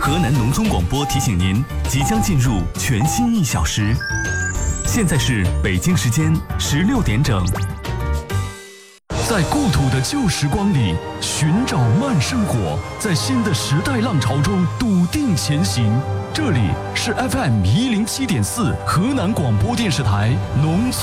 河南农村广播提醒您，即将进入全新1小时。现在是北京时间16点整。 在故土的旧时光里寻找慢生活，在新的时代浪潮中笃定前行。这里是 FM107.4河南广播电视台农村